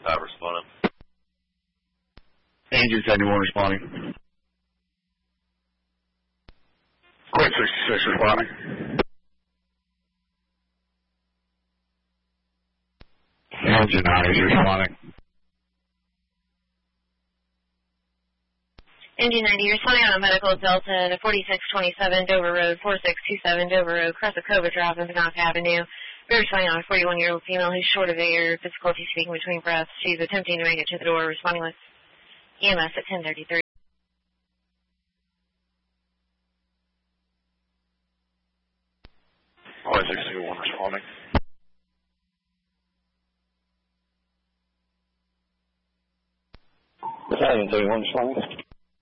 65 responding. Engine 71 responding. Quit 66 responding. Engine 90 responding. Engine 90 responding on medical Delta to 4627 Dover Road, 4627 Dover Road, Cressacova Drive on Pinnock Avenue. We're responding on a 41-year-old female who's short of air, difficulty speaking between breaths. She's attempting to make it to the door, responding with EMS at 1033. Quit 61 responding. Battalion 31 responding.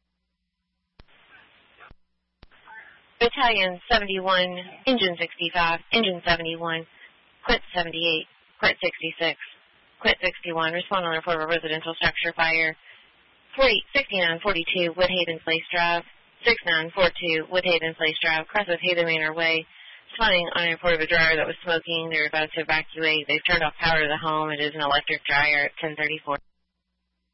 Battalion 71, Engine 65, Engine 71, Quit 78, Quit 66, Quit 61, respond on the report of a residential structure fire. 6942 Woodhaven Place Drive, 6942 Woodhaven Place Drive, Cresseth Haven Manor Way. Responding on a report of a dryer that was smoking. They're about to evacuate. They've turned off power to the home. It is an electric dryer at 1034.